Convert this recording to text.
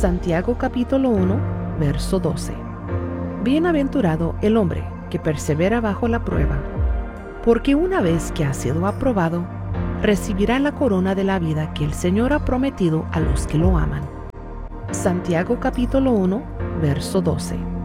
Santiago capítulo 1, verso 12. Bienaventurado el hombre que persevera bajo la prueba, porque una vez que ha sido aprobado, recibirá la corona de la vida que el Señor ha prometido a los que lo aman. Santiago capítulo 1, verso 12.